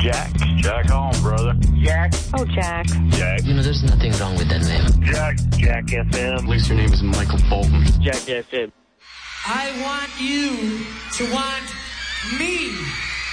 Jack. Jack home, brother. Jack. Oh, Jack. Jack. You know, there's nothing wrong with that name. Jack. Jack FM. At least your name is Michael Bolton. Jack FM. I want you to want me.